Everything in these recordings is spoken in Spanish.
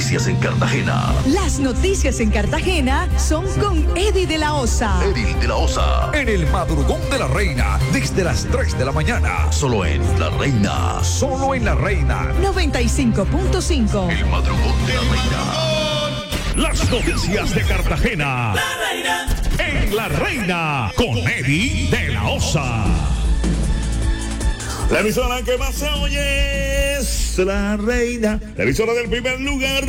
noticias en Cartagena. Las noticias en Cartagena son con Eddie de la Osa. Eddie de la Osa. En el madrugón de la Reina, desde las 3 de la mañana. Solo en La Reina. Solo en La Reina. 95.5. El madrugón de la Reina. Las noticias de Cartagena. La Reina. En La Reina. Con Eddie de la Osa. La emisora que más se oye es La Reina. La emisora del primer lugar,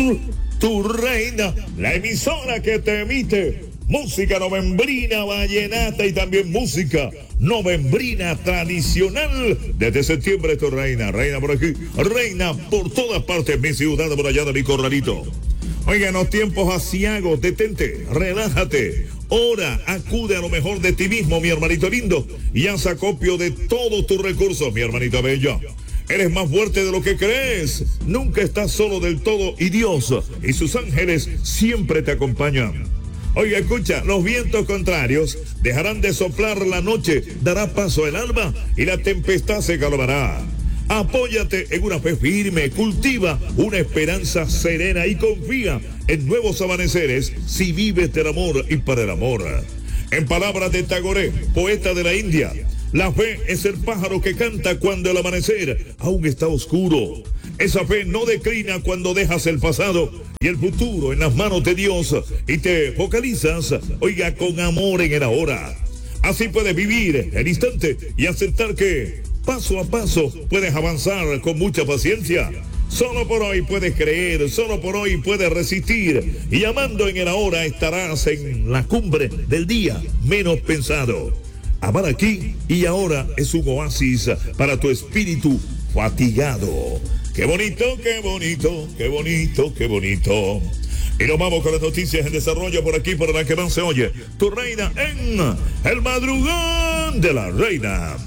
Tu Reina. La emisora que te emite música novembrina, vallenata y también música novembrina tradicional. Desde septiembre, Tu Reina. Reina por aquí, reina por todas partes. Mi ciudad por allá de mi corralito. Oiga, en los tiempos aciagos, detente, relájate. Ora, acude a lo mejor de ti mismo, mi hermanito lindo, y haz acopio de todos tus recursos, mi hermanita bella. Eres más fuerte de lo que crees. Nunca estás solo del todo y Dios y sus ángeles siempre te acompañan. Oiga, escucha, los vientos contrarios dejarán de soplar la noche, dará paso el alba y la tempestad se calmará. Apóyate en una fe firme, cultiva una esperanza serena y confía en nuevos amaneceres si vives del amor y para el amor. En palabras de Tagore, poeta de la India, la fe es el pájaro que canta cuando el amanecer aún está oscuro. Esa fe no declina cuando dejas el pasado y el futuro en las manos de Dios y te focalizas, oiga, con amor en el ahora. Así puedes vivir el instante y aceptar que paso a paso puedes avanzar con mucha paciencia. Solo por hoy puedes creer, solo por hoy puedes resistir. Y amando en el ahora estarás en la cumbre del día menos pensado. Amar aquí y ahora es un oasis para tu espíritu fatigado. Qué bonito, qué bonito, qué bonito, qué bonito. Y nos vamos con las noticias en desarrollo por aquí, por la que más se oye. Tu Reina en el madrugón de la Reina.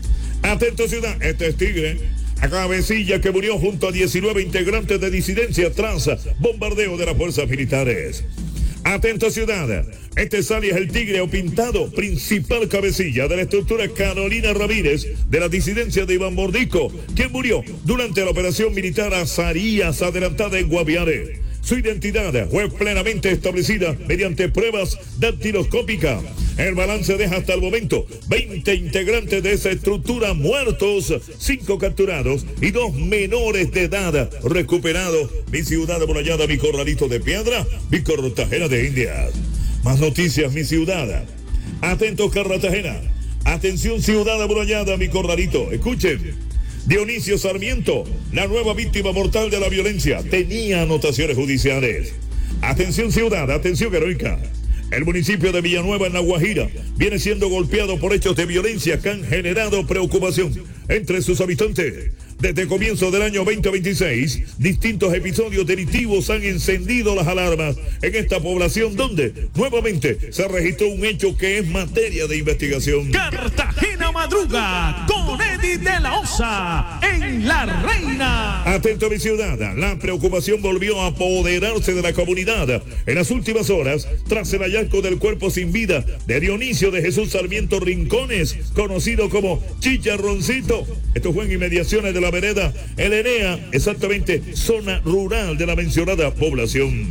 Atento ciudad, este es Tigre, a cabecilla que murió junto a 19 integrantes de disidencia tras bombardeo de las fuerzas militares. Atento ciudad, este es alias el Tigre o Pintado, principal cabecilla de la estructura Carolina Ramírez de la disidencia de Iván Bordico, quien murió durante la operación militar Azarías adelantada en Guaviare. Su identidad fue plenamente establecida mediante pruebas dactiloscópicas. El balance deja hasta el momento 20 integrantes de esa estructura muertos, 5 capturados y 2 menores de edad recuperados. Mi ciudad amurallada, mi corralito de piedra, mi Cartagena de Indias. Más noticias, mi ciudad. Atentos, Cartagena. Atención, ciudad amurallada, mi corralito. Escuchen. Dionisio Sarmiento, la nueva víctima mortal de la violencia, tenía anotaciones judiciales. Atención ciudad, atención heroica. El municipio de Villanueva en La Guajira viene siendo golpeado por hechos de violencia que han generado preocupación entre sus habitantes. Desde comienzo del año 2026, distintos episodios delictivos han encendido las alarmas en esta población donde nuevamente se registró un hecho que es materia de investigación. Cartagena madruga con Eddie de la Osa en La Reina. Atento, mi ciudad, la preocupación volvió a apoderarse de la comunidad en las últimas horas tras el hallazgo del cuerpo sin vida de Dionisio de Jesús Sarmiento Rincones, conocido como Chicharroncito. Esto fue en inmediaciones de la vereda El Enea, exactamente zona rural de la mencionada población.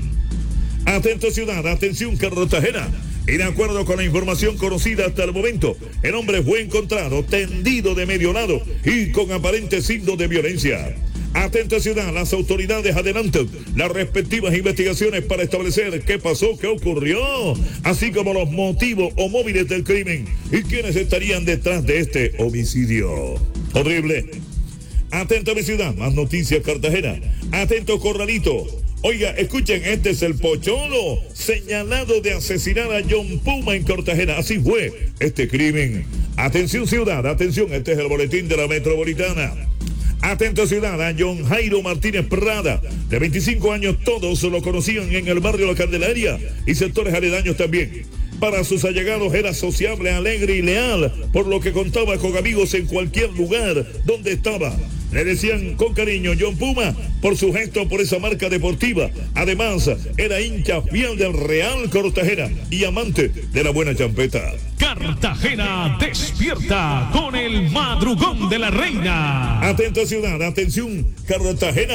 Atento ciudad, atención Cartagena. Y de acuerdo con la información conocida hasta el momento, el hombre fue encontrado tendido de medio lado y con aparentes signos de violencia. Atento ciudad, las autoridades adelantan las respectivas investigaciones para establecer qué pasó, qué ocurrió, así como los motivos o móviles del crimen y quiénes estarían detrás de este homicidio. Horrible. Atento, mi ciudad, más noticias Cartagena. Atento, corralito. Oiga, escuchen, este es el Pocholo, señalado de asesinar a John Puma en Cartagena. Así fue este crimen. Atención ciudad, atención, este es el boletín de la metropolitana. Atento ciudad, a John Jairo Martínez Prada, de 25 años, todos lo conocían en el barrio La Candelaria y sectores aledaños también. Para sus allegados era sociable, alegre y leal, por lo que contaba con amigos en cualquier lugar donde estaba. Le decían con cariño John Puma por su gesto por esa marca deportiva. Además, era hincha fiel del Real Cartagena y amante de la buena champeta. Cartagena despierta con el madrugón de la Reina. Atento ciudad, atención Cartagena.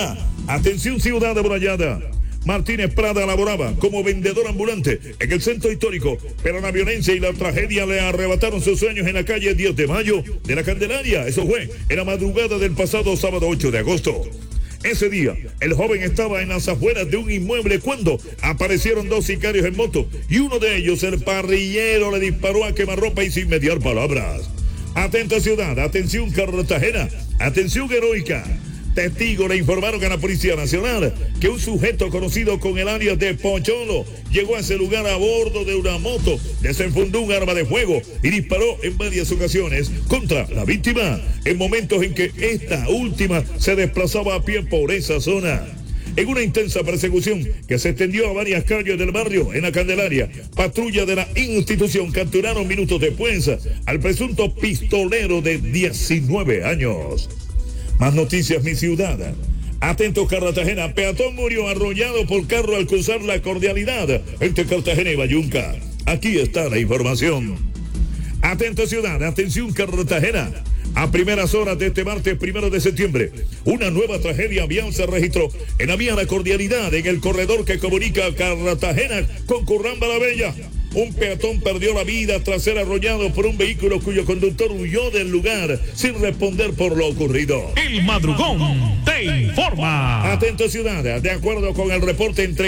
Atención, ciudad amurallada. Martínez Prada laboraba como vendedor ambulante en el centro histórico, pero la violencia y la tragedia le arrebataron sus sueños en la calle 10 de mayo de la Candelaria. Eso fue en la madrugada del pasado sábado 8 de agosto. Ese día, el joven estaba en las afueras de un inmueble cuando aparecieron dos sicarios en moto y uno de ellos, el parrillero, le disparó a quemarropa y sin mediar palabras. Atenta ciudad, atención Cartagena, atención heroica. Testigos le informaron a la Policía Nacional que un sujeto conocido con el alias de Pocholo llegó a ese lugar a bordo de una moto, desenfundó un arma de fuego y disparó en varias ocasiones contra la víctima en momentos en que esta última se desplazaba a pie por esa zona. En una intensa persecución que se extendió a varias calles del barrio en la Candelaria, patrulla de la institución capturaron minutos después al presunto pistolero de 19 años. Más noticias, mi ciudad. Atentos, Cartagena. Peatón murió arrollado por carro al cruzar la Cordialidad entre Cartagena y Bayunca. Aquí está la información. Atentos, ciudad. Atención, Cartagena. A primeras horas de este martes 1 de septiembre, una nueva tragedia vial se registró en la vía La Cordialidad, en el corredor que comunica Cartagena con Curramba la Bella. Un peatón perdió la vida tras ser arrollado por un vehículo cuyo conductor huyó del lugar sin responder por lo ocurrido. El Madrugón te informa. Atento, ciudad. De acuerdo con el reporte entre